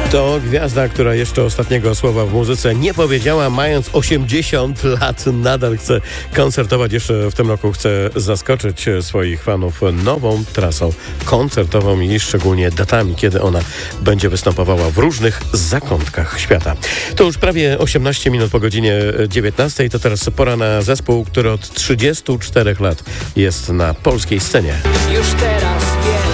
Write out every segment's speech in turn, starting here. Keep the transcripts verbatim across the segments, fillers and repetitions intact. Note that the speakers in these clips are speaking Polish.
To gwiazda, która jeszcze ostatniego słowa w muzyce nie powiedziała, mając osiemdziesiąt lat, nadal chce koncertować. Jeszcze w tym roku chce zaskoczyć swoich fanów nową trasą koncertową i szczególnie datami, kiedy ona będzie występowała w różnych zakątkach świata. To już prawie osiemnaście minut po godzinie dziewiętnastej. To teraz pora na zespół, który od trzydziestu czterech lat jest na polskiej scenie. Już teraz wiem,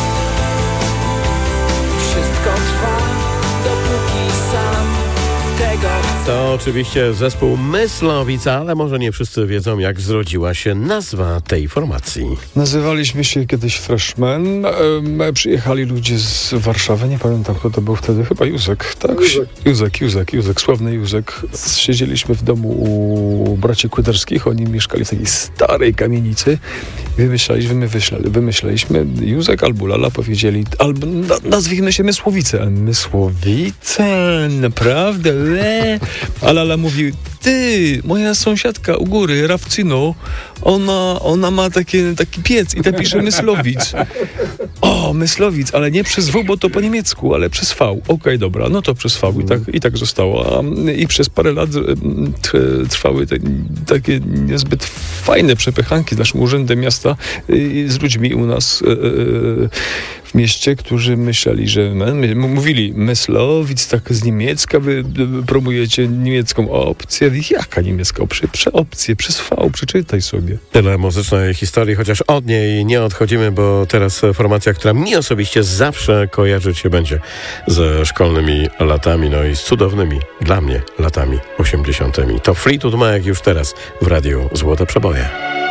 wszystko trwa, dopóki sam tego chcę. To oczywiście zespół Myslowica, ale może nie wszyscy wiedzą, jak zrodziła się nazwa tej formacji. Nazywaliśmy się kiedyś Freshmen. E, przyjechali ludzie z Warszawy, nie pamiętam kto to był wtedy, chyba Józek, tak? Józek, Józek, Józek, Józek sławny Józek. Siedzieliśmy w domu u braci Kłyderskich, oni mieszkali w takiej starej kamienicy. Wymyślaliśmy, wymyślali, wymyślaliśmy, Józek albo Lala powiedzieli, albo na, nazwijmy się Mysłowice. Mysłowice, naprawdę? Le. A Lala mówi, ty, moja sąsiadka u góry, Rawcyno, ona, ona ma takie, taki piec i tak pisze Myslowic. O, Myslowic, ale nie przez W, bo to po niemiecku, ale przez V. Okej, okay, dobra, no to przez V i tak, i tak zostało. A, I przez parę lat trwały te, takie niezbyt fajne przepychanki z naszym urzędem miasta y, z ludźmi u nas y, y, w mieście, którzy myśleli, że my, mówili Myslowic, tak z niemiecka, wy promujecie niemiecką opcję. Jaka niemiecka opcja? Prze opcję, przez V, przeczytaj sobie. Tyle muzycznej historii, chociaż od niej nie odchodzimy, bo teraz formacja, która mnie osobiście zawsze kojarzyć się będzie ze szkolnymi latami, no i z cudownymi dla mnie latami osiemdziesiątymi. To Fleetwood Mac już teraz w radiu Złote Przeboje.